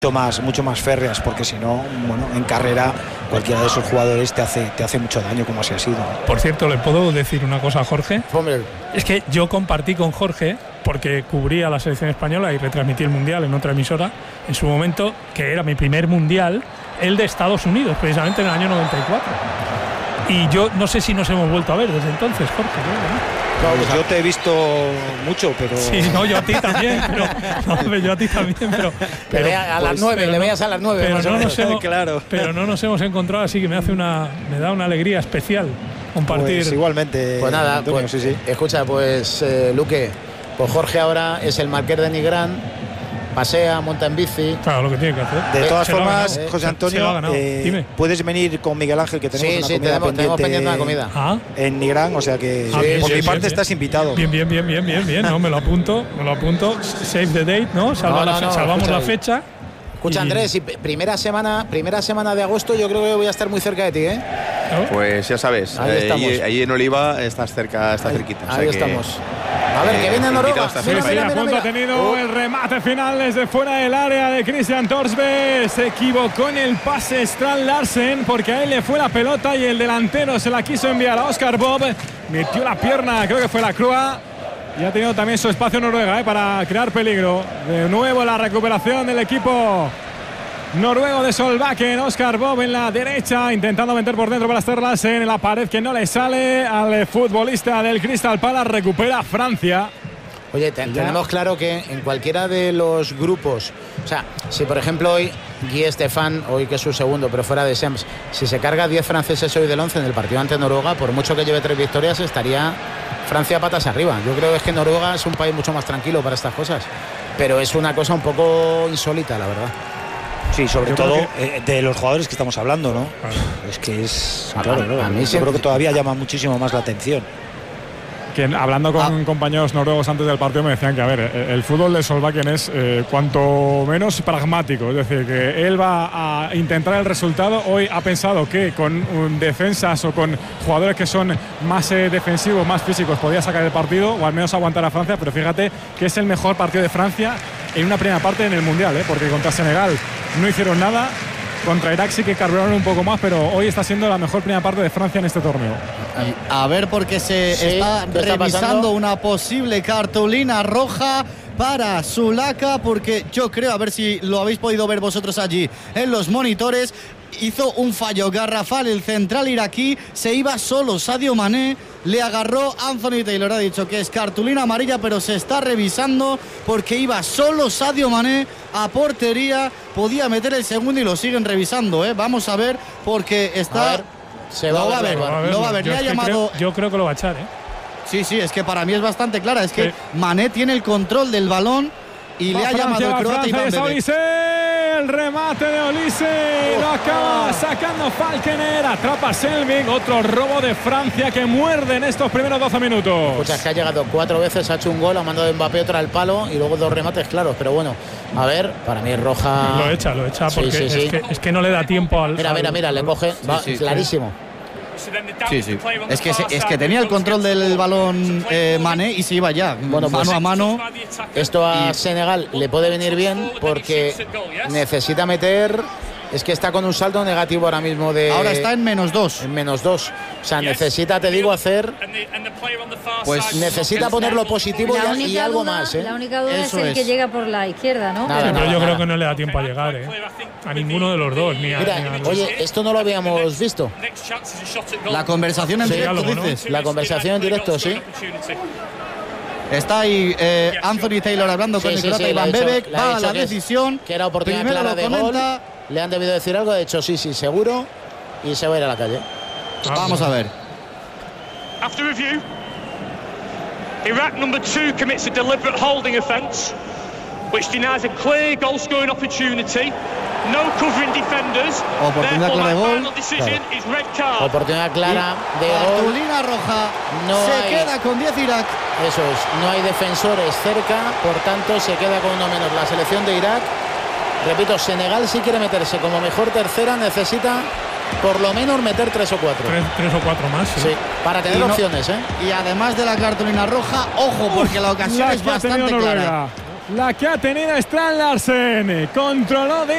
mucho más férreas, porque si no, bueno, en carrera cualquiera de esos jugadores te hace mucho daño, como así ha sido. Por cierto, ¿le puedo decir una cosa a Jorge? Hombre. Es que yo compartí con Jorge, porque cubría la selección española y retransmití el Mundial en otra emisora, en su momento, que era mi primer Mundial, el de Estados Unidos, precisamente en el año 94. Y yo no sé si nos hemos vuelto a ver desde entonces, Jorge, ¿no? Claro, pues yo te he visto mucho, pero... Sí, no, yo a ti también, yo a ti también, pero le veas a las 9, le veas a las 9. Pero no nos hemos encontrado, así que me da una alegría especial compartir. Pues igualmente. Pues nada, Antonio, pues, sí. Escucha, pues Luque, pues Jorge ahora es el Marqués de Nigrán, pasea, monta en bici. Claro, lo que tiene que hacer. De todas formas, José Antonio, puedes venir con Miguel Ángel, que tenemos una comida tenemos pendiente una comida. En Nigrán, o sea que por mi parte estás invitado. Bien, no, me lo apunto. Save the date, ¿no? Salvamos la fecha. Escucha, Andrés, y primera semana de agosto yo creo que voy a estar muy cerca de ti, ¿eh? ¿No? Pues ya sabes, ahí en Oliva estás cerquita. Ahí estamos. A ver, que viene Noruega. Mira. A punto ha tenido el remate final desde fuera del área de Christian Thorsby. Se equivocó en el pase Strand Larsen, porque a él le fue la pelota y el delantero se la quiso enviar a Oscar Bob. Metió la pierna, creo que fue la Crua. Y ha tenido también su espacio Noruega para crear peligro. De nuevo la recuperación del equipo noruego de Solbakken. Oscar Bob en la derecha, intentando meter por dentro para Strand Larsen en la pared, que no le sale al futbolista del Crystal Palace. Recupera Francia. Oye, tenemos claro que en cualquiera de los grupos, o sea, si por ejemplo hoy Guy Estefan, hoy que es su segundo, pero fuera de Sems, si se carga 10 franceses hoy del 11 en el partido ante Noruega, por mucho que lleve 3 victorias, estaría Francia patas arriba. Yo creo que es que Noruega es un país mucho más tranquilo para estas cosas, pero es una cosa un poco insólita, la verdad. Sí, sobre todo de los jugadores que estamos hablando, ¿no? Es que es... Claro, a mí yo creo que todavía llama muchísimo más la atención. Que hablando con compañeros noruegos antes del partido me decían que, a ver, el fútbol de Solbakken es cuanto menos pragmático, es decir, que él va a intentar el resultado. Hoy ha pensado que con defensas o con jugadores que son más defensivos, más físicos, podía sacar el partido o al menos aguantar a Francia, pero fíjate que es el mejor partido de Francia en una primera parte en el Mundial, porque contra Senegal no hicieron nada. Contra Irak sí que carburaron un poco más, pero hoy está siendo la mejor primera parte de Francia en este torneo. A ver, porque se está revisando una posible cartulina roja para Zulaka, porque yo creo, a ver si lo habéis podido ver vosotros allí en los monitores, hizo un fallo garrafal el central iraquí, se iba solo Sadio Mané, le agarró Anthony Taylor, ha dicho que es cartulina amarilla, pero se está revisando porque iba solo Sadio Mané a portería, podía meter el segundo y lo siguen revisando, Vamos a ver, porque está... Lo va a ver. Le ha llamado... Yo creo que lo va a echar, Sí, es que para mí es bastante clara, es que Mané tiene el control del balón y le ha llamado el croata Iván Bebek. El remate de Olise lo acaba sacando Falkener, atrapa Selvig, otro robo de Francia que muerde en estos primeros 12 minutos. Escucha, es que ha llegado 4 veces, ha hecho un gol, ha mandado de Mbappé otra al palo y luego 2 remates claros, pero bueno, a ver, para mí es roja. Lo echa porque es que no le da tiempo al... Mira, le coge, clarísimo. Sí. Es que tenía el control del balón Mané y se iba ya, bueno, mano a mano. Esto a Senegal le puede venir bien porque necesita meter. Es que está con un saldo negativo ahora mismo de... Ahora está en -2. En -2. O sea, necesita, te digo, hacer... Pues necesita ponerlo positivo y algo más, La única duda es el que llega por la izquierda, ¿no? Pero yo creo que no le da tiempo a llegar, a ninguno de los dos. Oye, esto no lo habíamos visto. La conversación en directo, dices. La conversación en directo, sí. Está ahí Anthony Taylor hablando con el croata Iván Bebek. Va a la decisión. Que era oportunidad clara de gol. Le han debido decir algo, de hecho sí, seguro. Y se va a ir a la calle. Vamos a ver. After review, Iraq number 2 commits a deliberate holding offence, which denies a clear goal-scoring opportunity. No covering defenders. Oportunidad clara de gol. Oportunidad clara de gol. Cartulina roja. Se queda con 10 Irak. Eso es. No hay defensores cerca, por tanto se queda con uno menos la selección de Irak. Repito, Senegal si quiere meterse como mejor tercera necesita por lo menos meter 3 o 4. 3 o 4 más. Sí, para tener opciones, Y además de la cartulina roja, ojo, porque la ocasión es bastante clara. La que ha tenido Strand Larsen. Controló de